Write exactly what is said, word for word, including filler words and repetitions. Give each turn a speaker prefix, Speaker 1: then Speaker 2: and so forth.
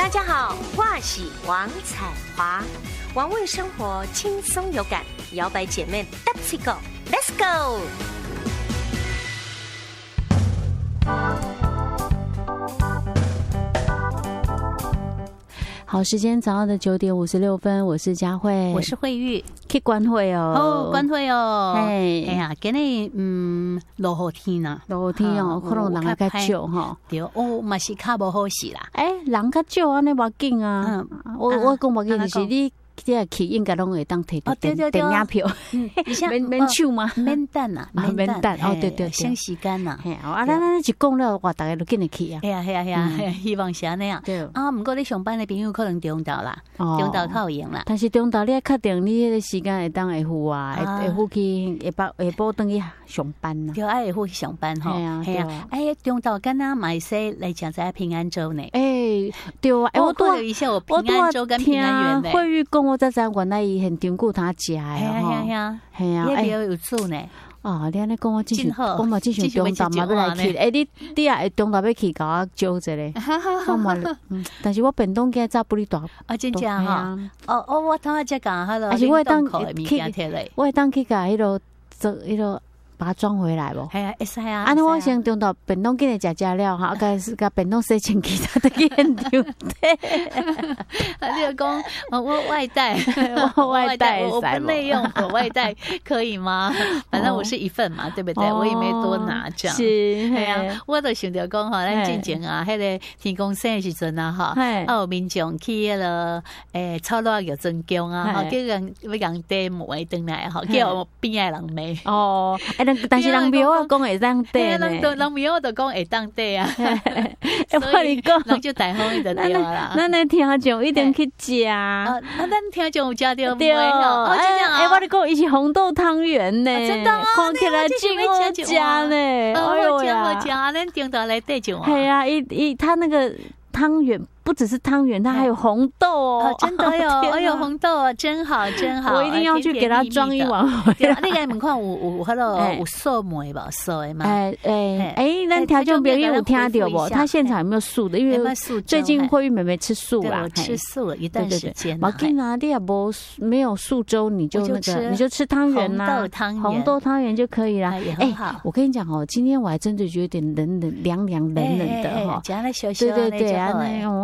Speaker 1: 大家好，我是王彩华，玩味生活轻松有感，摇摆姐妹 Let's go Let's go。
Speaker 2: 好，时间早上的九点五十六分，我是佳慧，
Speaker 3: 我是慧玉，
Speaker 2: 去关会哦，
Speaker 3: 哦，关会哦，
Speaker 2: 哎，
Speaker 3: 哎呀，今日嗯落雨天呐，
Speaker 2: 落雨天哦，可能人较少哈，
Speaker 3: 对，哦，嘛是较无好势啦，
Speaker 2: 哎，人较少安尼无要紧啊，我我讲无要紧是你。这个去应该拢会当摕到电电影票，免免手吗？
Speaker 3: 免等啊，
Speaker 2: 免等哦，对对，
Speaker 3: 省时间呐。
Speaker 2: 啊，咱咱一讲了，哇，大家都紧得去啊。
Speaker 3: 系啊系啊系啊，希望是安尼样。对啊，不过你上班的朋友可能中昼啦，中昼较有用啦。
Speaker 2: 但是中昼你要确定你迄个时间会当会赴啊，会会赴去下晡下晡等去上班呐。
Speaker 3: 对，爱会赴去上班吼。系啊系啊，哎，中昼敢若买些来食在平安粥呢。
Speaker 2: 哎，对啊，
Speaker 3: 我看了一下我平安粥跟平安圆
Speaker 2: 慧玉讲我才知原来伊现场顾他食诶，
Speaker 3: 系啊系啊系啊，哎，有做呢。
Speaker 2: 哦，你安尼讲我真是，我嘛真想中昼嘛要来去。诶，你你也会中昼要去甲我招一个，我嘛，但是我便当今早不哩大，
Speaker 3: 啊真正哈。哦哦，我头下才讲好了，
Speaker 2: 而且我会当
Speaker 3: 去，
Speaker 2: 我会当去甲迄落做迄落。把它装回来无？
Speaker 3: 系啊，会使啊。
Speaker 2: 安尼我先中到便当紧来食食了哈，甲甲便当洗清其他的现场对。
Speaker 3: 你有讲我外带，
Speaker 2: 我外带，
Speaker 3: 我不内用，我外带可以吗？反正我是一份嘛，对不对？我也没多拿这样。
Speaker 2: 是，
Speaker 3: 系啊，我都想着讲哈，咱进前啊，迄个天公生的时阵啊，哈，啊有民众去迄个诶操作叫增姜啊，哈，叫人要人带梅回来哈，叫边的人买
Speaker 2: 哦。但是人庙啊，讲会当地呢，
Speaker 3: 人庙就讲会当地啊。
Speaker 2: 所以讲，
Speaker 3: 人就大方伊就对啦。
Speaker 2: 咱来听众一定去食啊，
Speaker 3: 咱听众有食到
Speaker 2: 对哦。哎，我你讲伊是红豆汤圆呢，
Speaker 3: 真的啊，
Speaker 2: 看起来真好食呢。
Speaker 3: 哎呦呀，好食啊，咱中岛来对酒啊。
Speaker 2: 系啊，伊伊他那个汤圆。不只是汤圆，它还有红豆哦，
Speaker 3: 真的有，哎呦，红豆真好，真好，
Speaker 2: 我一定要去给他装一碗回来。
Speaker 3: 那个门口有有迄个有素梅吧，素的嘛。哎
Speaker 2: 哎哎，那条件朋友有听到不？他现场有没有素的？因为最近慧玉妹妹吃素啦，
Speaker 3: 吃素了一段时间。
Speaker 2: 我跟哪里也不没有素粥，你就那个你就吃汤圆呐，
Speaker 3: 红豆汤圆，
Speaker 2: 红豆汤圆就可以啦。哎，我跟你讲哦，今天我还真的觉得有点冷冷、凉凉、冷冷的哈。
Speaker 3: 对对对啊，
Speaker 2: 那种。